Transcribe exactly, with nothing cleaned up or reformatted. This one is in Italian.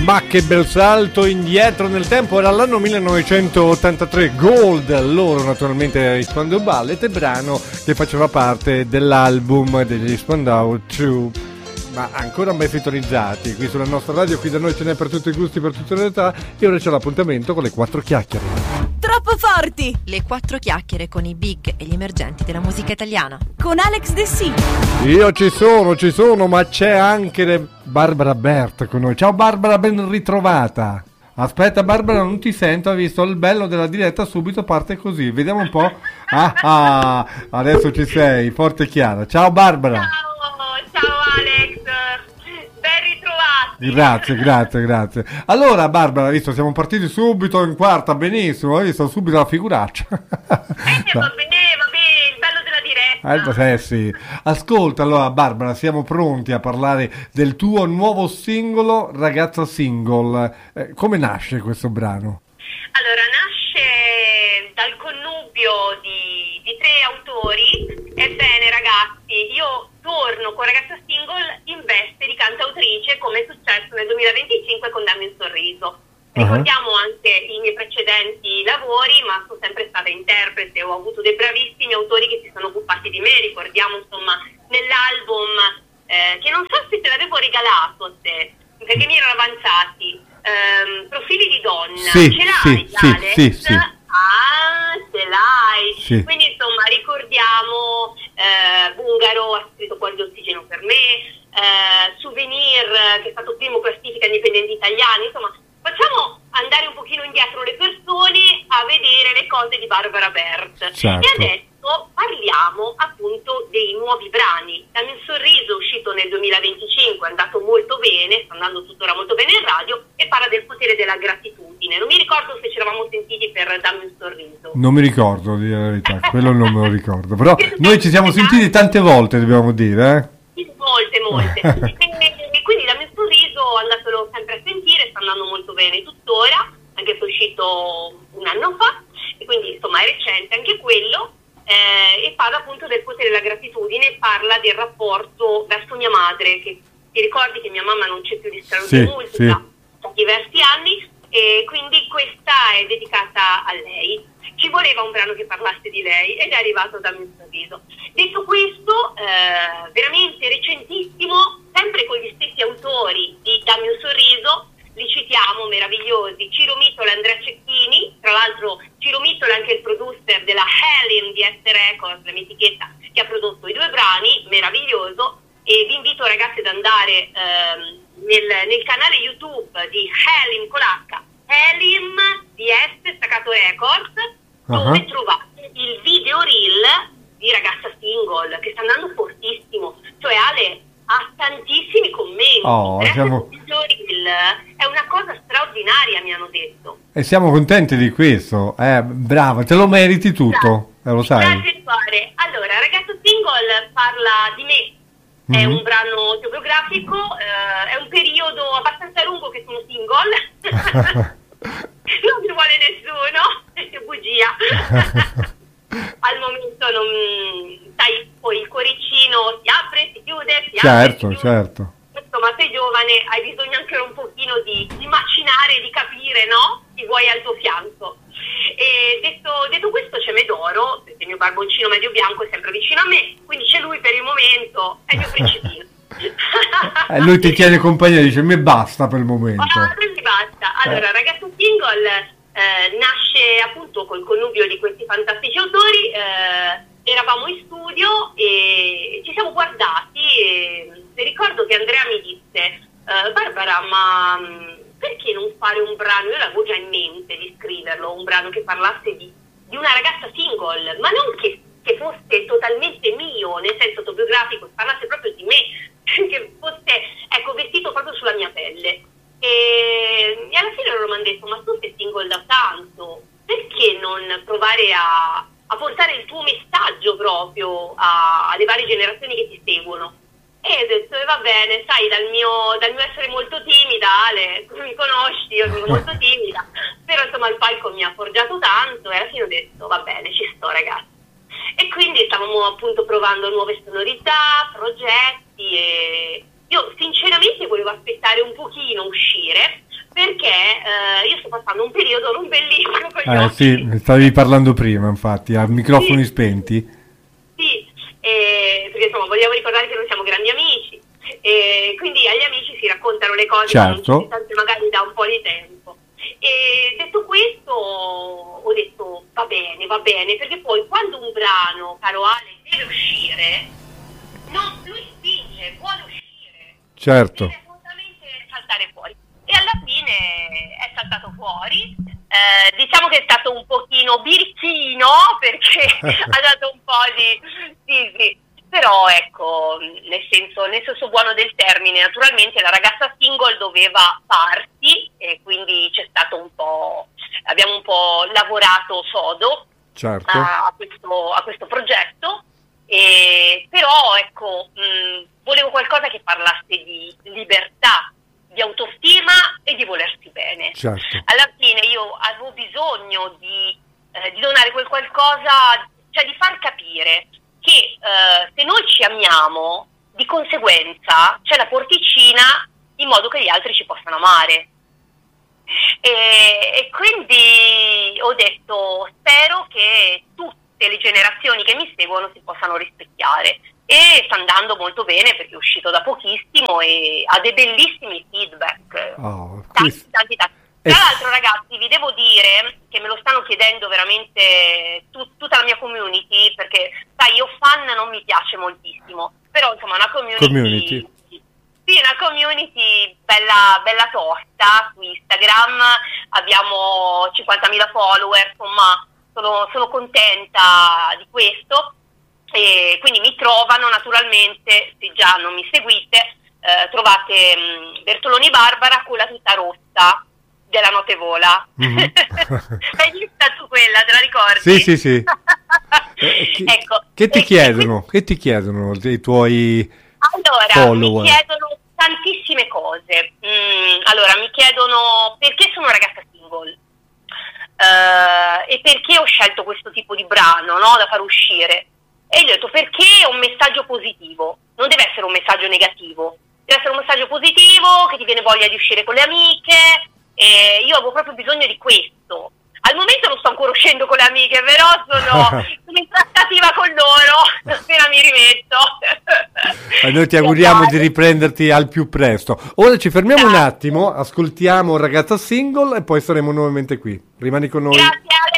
Ma che bel salto indietro nel tempo, era l'anno millenovecentottantatré, Gold, loro naturalmente i Spandau Ballet, brano che faceva parte dell'album degli Spandau due, ma ancora ben sintonizzati qui sulla nostra radio, qui da noi ce n'è per tutti i gusti, per tutte le età, e ora c'è l'appuntamento con le quattro chiacchiere. Troppo forti! Le quattro chiacchiere con i big e gli emergenti della musica italiana. Con Alex De Sì. Io ci sono, ci sono, ma c'è anche le... Barbara Bert con noi. Ciao Barbara, ben ritrovata. Aspetta Barbara, non ti sento, hai visto il bello della diretta, subito parte così. Vediamo un po'. Ah, ah adesso ci sei, forte e chiara. Ciao Barbara. Ciao, ciao Alex. Ben ritrovati. Grazie, grazie, grazie. Allora Barbara, visto siamo partiti subito in quarta, benissimo, hai visto subito la figuraccia. Eh, va bene, va bene, il bello della diretta. Eh, eh sì. Ascolta, allora Barbara, siamo pronti a parlare del tuo nuovo singolo, Ragazza Single. Eh, come nasce questo brano? Allora, nasce dal connubio di, di tre autori. Ebbene ragazzi, io torno con Ragazza Single in veste di cantautrice, come è successo nel duemilaventicinque con Dammi un sorriso. Ricordiamo uh-huh. anche i miei precedenti lavori, ma sono sempre stata interprete, ho avuto dei bravissimi autori che si sono occupati di me. Ricordiamo insomma nell'album eh, che non so se te l'avevo regalato a te, perché mi erano avanzati, ehm, Profili di donna. Sì, ce l'hai, sì, Alex? sì, sì, sì. Ah, ce l'hai. Sì. Quindi insomma ricordiamo eh, Bungaro ha scritto Cuori d'ossigeno per me, eh, Souvenir che è stato primo classifica indipendenti italiani. Insomma, facciamo andare un pochino indietro le persone a vedere le cose di Barbara Bert. Certo. E adesso parliamo appunto dei nuovi brani. Dammi un sorriso, uscito nel duemilaventicinque, è andato molto bene, sta andando tuttora molto bene in radio, e parla del potere della gratitudine. Non mi ricordo se ci eravamo sentiti per Dammi un sorriso. Non mi ricordo, di la verità, quello non me lo ricordo. Però noi ci siamo sentiti tante volte, dobbiamo dire, eh? Molte, molte. E quindi Dammi un sorriso, andatelo sempre a sentire, sta andando molto bene tuttora, anche se è uscito un anno fa, e quindi insomma è recente anche quello. Eh, e parla appunto del potere della gratitudine, parla del rapporto verso mia madre, che ti ricordi che mia mamma non c'è più di strada sì, di musica sì. da diversi anni, e quindi questa è dedicata a lei. Ci voleva un brano che parlasse di lei ed è arrivato Dammi un sorriso. Detto questo, eh, veramente recentissimo, sempre con gli stessi autori di Dammi un sorriso, li citiamo, meravigliosi, Ciro Mittola e Andrea Cecchini. Tra l'altro Ciro Mittola è anche il producer della Helen di S Records, l'etichetta che ha prodotto i due brani, meraviglioso. E vi invito ragazzi ad andare ehm, nel, nel canale YouTube di Helen con H, Helen di S staccato Records, dove uh-huh. trovate il video reel di Ragazza Single, che sta andando fortissimo. Cioè Ale ha tantissimi commenti. Oh, siamo... il video reel è una cosa straordinaria, mi hanno detto. E siamo contenti di questo. Eh, brava, te lo meriti tutto, eh, lo sai. Grazie cuore. Allora, Ragazza Single parla di me. È un brano autobiografico, eh, è un periodo abbastanza lungo che sono single. Non mi vuole nessuno, è bugia. Al momento non, sai, poi il cuoricino si apre, si chiude, si certo, apre, si chiude. Certo. Insomma, sei giovane, hai bisogno anche un pochino di, di macinare, di capire, no? Chi vuoi al tuo fianco. E detto, detto questo c'è Medoro, perché il mio barboncino medio bianco è sempre vicino a me, quindi c'è lui per il momento, è il mio principino. E lui ti tiene compagnia, dice mi basta per il momento. Ah, quindi basta. Allora, eh. Ragazzo Single eh, nasce appunto col connubio di questi fantastici autori. Eh, eravamo in studio e ci siamo guardati e ricordo che Andrea mi disse eh, Barbara, ma perché non fare un brano? Io l'avevo già in mente di scriverlo, un brano che parlasse di, di una ragazza single, ma non che, che fosse totalmente mio, nel senso autobiografico, che parlasse proprio di me, che fosse, ecco, vestito proprio sulla mia pelle. E, e alla fine loro mi hanno detto, ma tu sei single da tanto, perché non provare a, a portare il tuo messaggio proprio a, alle varie generazioni che ti seguono? E ho detto, eh, va bene, sai, dal mio, dal mio essere molto timida, Ale, tu mi conosci, io sono molto timida, però insomma il palco mi ha forgiato tanto, e alla fine ho detto, va bene, ci sto ragazzi. E quindi stavamo appunto provando nuove sonorità, progetti, e io sinceramente volevo aspettare un pochino uscire, perché eh, io sto passando un periodo non bellissimo con gli Eh occhi. sì, stavi parlando prima, infatti, a microfoni Sì. spenti. Sì, eh, perché insomma vogliamo ricordare che noi siamo grandi amici, e quindi agli amici si raccontano le cose che non Certo. ci si sente magari da un po' di tempo. E detto questo, ho detto va bene, va bene, perché poi quando un brano, caro Ale, deve uscire, no, lui spinge, vuole uscire, Certo. deve assolutamente saltare fuori. E alla fine è saltato fuori. Eh, diciamo che è stato un pochino birichino perché ha dato un po' di sì, sì. Però ecco, nel senso, nel senso buono del termine, naturalmente la ragazza single doveva farsi e quindi c'è stato un po', abbiamo un po' lavorato sodo Certo. a, a questo, a questo progetto, e, però ecco, mh, volevo qualcosa che parlasse di libertà, di autostima e di volersi bene. Certo. Alla fine io avevo bisogno di, eh, di donare quel qualcosa, cioè di far capire che eh, se noi ci amiamo, di conseguenza c'è la porticina in modo che gli altri ci possano amare. E, e quindi ho detto, spero che tutte le generazioni che mi seguono si possano rispecchiare. E sta andando molto bene perché è uscito da pochissimo e ha dei bellissimi feedback. Oh, Tanti, questo- tanti, tanti. Eh, Tra l'altro, ragazzi, vi devo dire che me lo stanno chiedendo veramente tu- tutta la mia community, perché sai, io fan non mi piace moltissimo, però insomma una community, Community. sì, una community bella, bella tosta. Su Instagram abbiamo cinquantamila follower, insomma sono, sono contenta di questo, e quindi mi trovano naturalmente, se già non mi seguite, eh, trovate mh, Bertoloni Barbara con la tuta rossa della Notte Vola. Mhm. Hai vista tu quella, te la ricordi? Sì, sì, sì. Eh, chi- Ecco, Che ti e- chiedono? Che ti chiedono i tuoi Allora, follower? mi chiedono tantissime cose. Mm, allora, mi chiedono perché sono ragazza single eh, e perché ho scelto questo tipo di brano, no, da far uscire. E gli ho detto perché è un messaggio positivo, non deve essere un messaggio negativo, deve essere un messaggio positivo che ti viene voglia di uscire con le amiche, e io avevo proprio bisogno di questo. Al momento non sto ancora uscendo con le amiche, però sono, sono in trattativa con loro, appena mi rimetto. E noi ti auguriamo di riprenderti al più presto. Ora ci fermiamo un attimo, ascoltiamo Ragazza Single e poi saremo nuovamente qui. Rimani con noi. Grazie Ale.